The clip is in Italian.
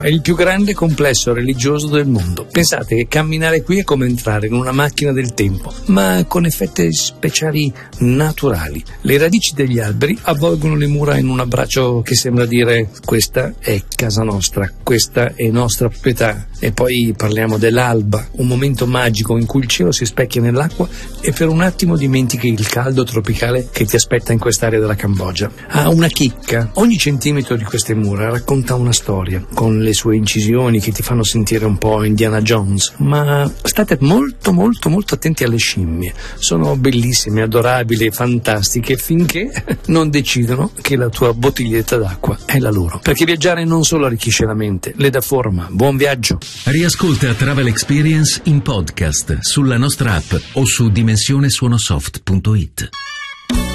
È il più grande complesso religioso del mondo. Pensate che camminare qui è come entrare in una macchina del tempo, ma con effetti speciali naturali. Le radici degli alberi avvolgono le mura in un abbraccio che sembra dire: questa è casa nostra, questa è nostra proprietà. E poi parliamo dell'alba, un momento magico in cui il cielo si specchia nell'acqua e per un attimo dimentichi il caldo tropicale che ti aspetta in quest'area della Cambogia. Ha una chicca. Ogni centimetro di queste mura racconta una storia, con le sue incisioni che ti fanno sentire un po' Indiana Jones. Ma state molto attenti alle scimmie. Sono bellissime, adorabili, fantastiche, finché non decidono che la tua bottiglietta d'acqua è la loro. Perché viaggiare non solo arricchisce la mente, le dà forma. Buon viaggio! Riascolta Travel Experience in podcast sulla nostra app o su dimensionesuonosoft.it.